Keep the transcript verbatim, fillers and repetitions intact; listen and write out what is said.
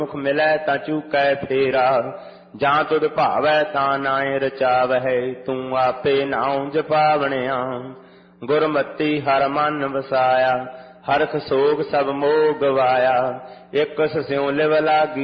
मुख मिलै ता चूकै फेरा, जां तुद भावै तां नाए रचावै, तू आपे नाउ जपावणिया। गुरमति हर मन वसाया, हरख सोग सब मोह गवाया, एक स्यों लिव लागी